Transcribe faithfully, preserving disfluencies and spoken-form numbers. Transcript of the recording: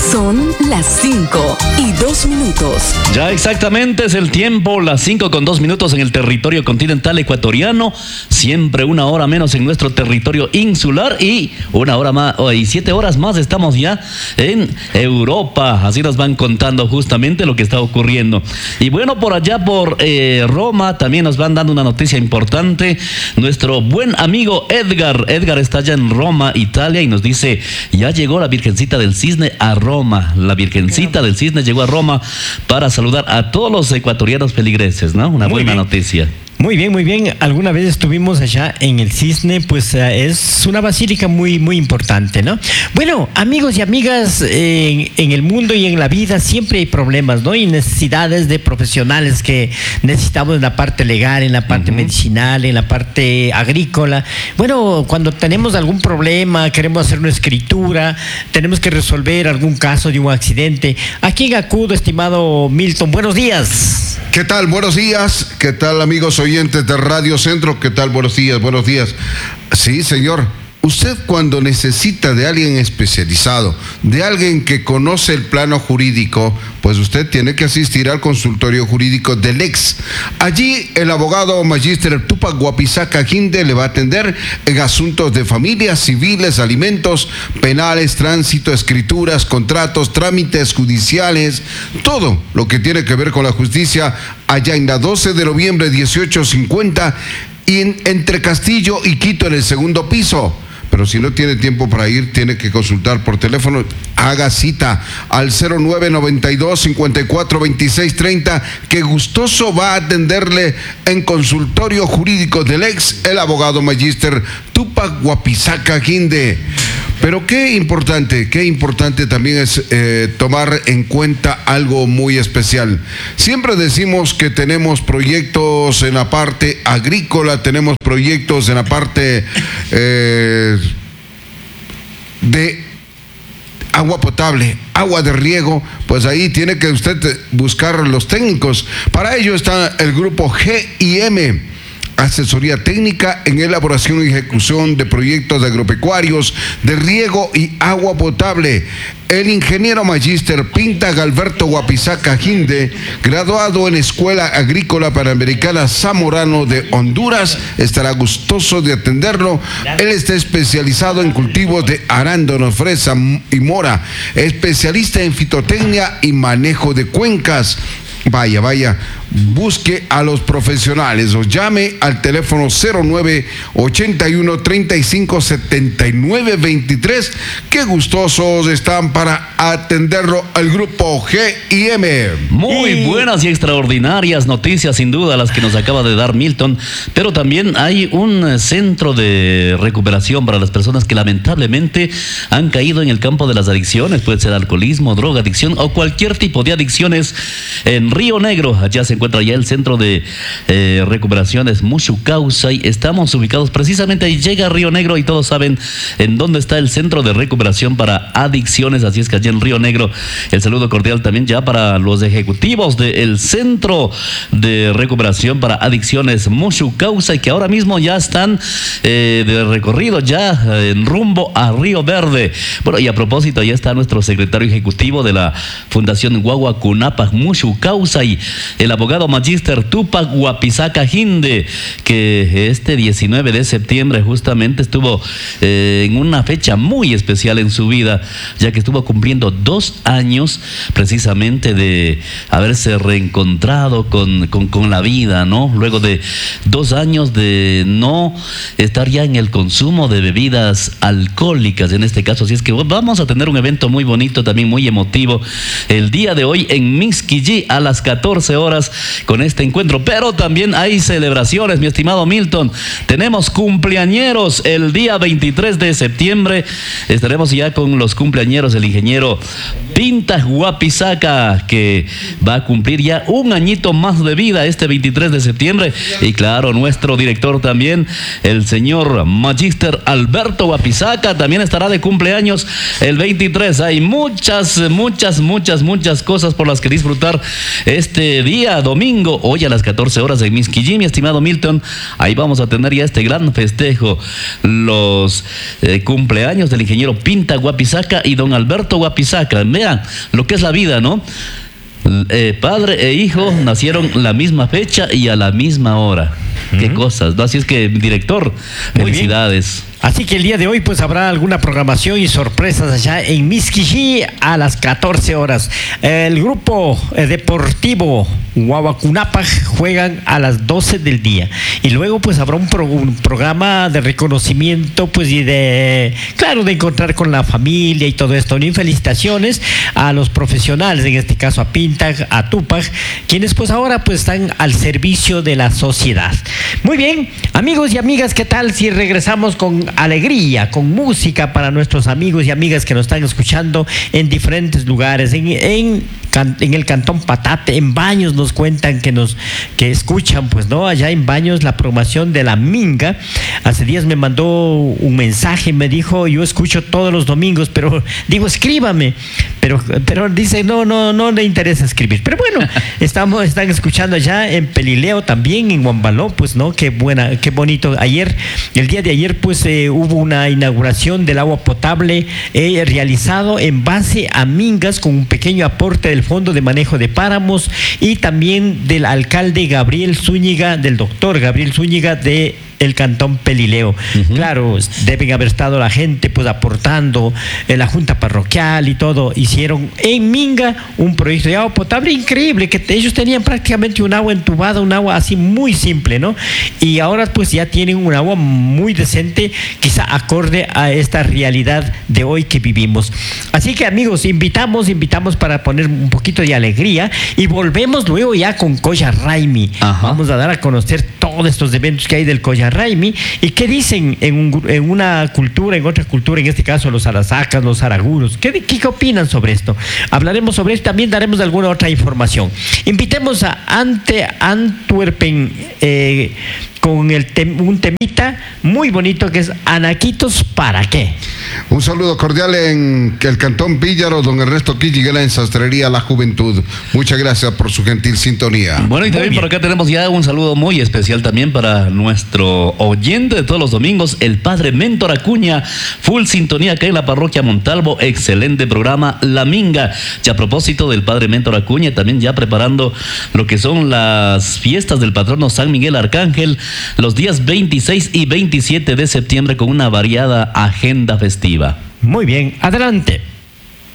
Son las cinco y dos minutos. Ya exactamente es el tiempo, las cinco con dos minutos en el territorio continental ecuatoriano, siempre una hora menos en nuestro territorio insular y una hora más, oh, y siete horas más estamos ya en Europa. Así nos van contando justamente lo que está ocurriendo. Y bueno, por allá por eh, Roma también nos van dando una noticia importante. Nuestro buen amigo Edgar, Edgar está allá en Roma, Italia, y nos dice, ya llegó la Virgencita del Cisne a Roma. La Virgencita del Cisne llegó a Roma para saludar a todos los ecuatorianos feligreses, ¿no? Una buena noticia. Muy bien, muy bien. Alguna vez estuvimos allá en el Cisne, pues uh, es una basílica muy, muy importante, ¿no? Bueno, amigos y amigas, eh, en el mundo y en la vida siempre hay problemas, ¿no? Y necesidades de profesionales que necesitamos en la parte legal, en la parte uh-huh. medicinal, en la parte agrícola. Bueno, cuando tenemos algún problema, queremos hacer una escritura, tenemos que resolver algún caso de un accidente. ¿A quién acudo, estimado Milton? Buenos días. ¿Qué tal? Buenos días. ¿Qué tal, amigos oyentes de Radio Centro? ¿Qué tal? Buenos días, buenos días. Sí, señor. Usted cuando necesita de alguien especializado, de alguien que conoce el plano jurídico, pues usted tiene que asistir al consultorio jurídico del ex. Allí el abogado magíster Tupac Guapizaca Ginde le va a atender en asuntos de familia, civiles, alimentos, penales, tránsito, escrituras, contratos, trámites judiciales, todo lo que tiene que ver con la justicia, allá en la doce de noviembre dieciocho cincuenta y en, entre Castillo y Quito en el segundo piso. Pero si no tiene tiempo para ir, tiene que consultar por teléfono. Haga cita al cero nueve noventa y dos, cincuenta y cuatro, veintiséis treinta, que gustoso va a atenderle en consultorio jurídico del ex, el abogado magíster Tupac Guapizaca Ginde. Pero qué importante, qué importante también es eh, tomar en cuenta algo muy especial. Siempre decimos que tenemos proyectos en la parte agrícola, tenemos proyectos en la parte eh, de agua potable, agua de riego, pues ahí tiene que usted buscar los técnicos. Para ello está el grupo G I M. Asesoría técnica en elaboración y ejecución de proyectos agropecuarios, de riego y agua potable. El ingeniero magíster Pinta Galberto Guapizaca Ginde, graduado en Escuela Agrícola Panamericana Zamorano de Honduras, estará gustoso de atenderlo. Él está especializado en cultivos de arándanos, fresa y mora, especialista en fitotecnia y manejo de cuencas. Vaya, vaya, busque a los profesionales o llame al teléfono cero nueve ochenta y uno, treinta y cinco, setenta y nueve veintitrés. Qué gustosos están para atenderlo el grupo G I M. Muy buenas y extraordinarias noticias, sin duda, las que nos acaba de dar Milton. Pero también hay un centro de recuperación para las personas que lamentablemente han caído en el campo de las adicciones. Puede ser alcoholismo, droga, adicción o cualquier tipo de adicciones. En Río Negro, allá se encuentra ya el centro de eh, recuperaciones Mushucausay. Estamos ubicados precisamente ahí, llega a Río Negro y todos saben en dónde está el centro de recuperación para adicciones. Así es que allá en Río Negro, el saludo cordial también ya para los ejecutivos del centro de recuperación para adicciones Mushucausay, que ahora mismo ya están eh, de recorrido ya eh, en rumbo a Río Verde. Bueno, y a propósito, ya está nuestro secretario ejecutivo de la Fundación Guaguacunapac Mushucausay, el abogado magíster Tupac Guapizaca Ginde, que este diecinueve de septiembre justamente estuvo eh, en una fecha muy especial en su vida, ya que estuvo cumpliendo dos años precisamente de haberse reencontrado con, con, con la vida, ¿no? Luego de dos años de no estar ya en el consumo de bebidas alcohólicas, en este caso. Así es que vamos a tener un evento muy bonito, también muy emotivo, el día de hoy en Mixquillí a las catorce horas con este encuentro. Pero también hay celebraciones, mi estimado Milton. Tenemos cumpleañeros el día veintitrés de septiembre. Estaremos ya con los cumpleañeros, el ingeniero Pinta Guapizaca, que va a cumplir ya un añito más de vida este veintitrés de septiembre. Y claro, nuestro director también, el señor magíster Alberto Guapizaca, también estará de cumpleaños el veintitrés. Hay muchas, muchas, muchas, muchas cosas por las que disfrutar este día, domingo, hoy a las catorce horas en Misquillí, mi estimado Milton. Ahí vamos a tener ya este gran festejo, los eh, cumpleaños del ingeniero Pinta Guapizaca y don Alberto Guapizaca. Vean lo que es la vida, ¿no? Eh, padre e hijo nacieron la misma fecha y a la misma hora. Uh-huh. Qué cosas, ¿no? Así es que, director, muy felicidades. Bien. Así que el día de hoy pues habrá alguna programación y sorpresas allá en Misquillí a las catorce horas. El grupo eh, deportivo Guaguacunapaj juegan a las doce del día. Y luego pues habrá un, pro, un programa de reconocimiento pues y de, claro, de encontrar con la familia y todo esto. Y felicitaciones a los profesionales, en este caso a Pintag, a Tupaj, quienes pues ahora pues están al servicio de la sociedad. Muy bien, amigos y amigas, ¿qué tal si regresamos con alegría, con música para nuestros amigos y amigas que nos están escuchando en diferentes lugares, en, en, en el Cantón Patate, en Baños nos cuentan que nos que escuchan, pues no, allá en Baños la programación de la Minga. Hace días me mandó un mensaje, me dijo, yo escucho todos los domingos, pero digo, escríbame, pero, pero dice, no, no, no le interesa escribir. Pero bueno, estamos, están escuchando allá en Pelileo también, en Guambaló, pues no, qué buena, qué bonito. Ayer, el día de ayer, pues eh, hubo una inauguración del agua potable eh, realizado en base a Mingas con un pequeño aporte del Fondo de Manejo de Páramos y también del alcalde Gabriel Zúñiga, del doctor Gabriel Zúñiga de el Cantón Pelileo. Uh-huh. Claro, deben haber estado la gente pues aportando en la junta parroquial y todo. Hicieron en Minga un proyecto de agua potable increíble, que ellos tenían prácticamente un agua entubada, un agua así muy simple, ¿no? Y ahora pues ya tienen un agua muy decente, quizá acorde a esta realidad de hoy que vivimos. Así que, amigos, invitamos, invitamos para poner un poquito de alegría y volvemos luego ya con Colla Raimi. Ajá. Vamos a dar a conocer todos estos eventos que hay del Colla Raimi y qué dicen en, un, en una cultura, en otra cultura, en este caso los arazacas, los araguros. ¿Qué, qué, qué opinan sobre esto? Hablaremos sobre esto, también daremos alguna otra información. Invitemos a Ante Antwerpen eh, con el tem, un temita muy bonito que es Anaquitos, ¿para qué? Un saludo cordial en el Cantón Píllaro, don Ernesto Quilliguela, en Sastrería La Juventud. Muchas gracias por su gentil sintonía. Bueno, y también por acá tenemos ya un saludo muy especial también para nuestro oyente de todos los domingos, el padre Mentor Acuña, full sintonía acá en la parroquia Montalvo, excelente programa La Minga. Y a propósito del padre Mentor Acuña, también ya preparando lo que son las fiestas del patrono San Miguel Arcángel, los días veintiséis y veintisiete de septiembre con una variada agenda festiva. Muy bien, adelante.